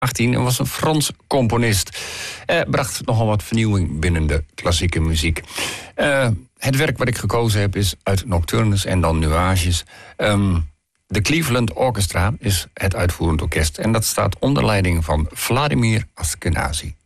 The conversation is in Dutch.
18 en was een Frans componist. Bracht nogal wat vernieuwing binnen de klassieke muziek. Het werk wat ik gekozen heb is uit Nocturnes en dan Nuages. De Cleveland Orchestra is het uitvoerend orkest. En dat staat onder leiding van Vladimir Ashkenazy.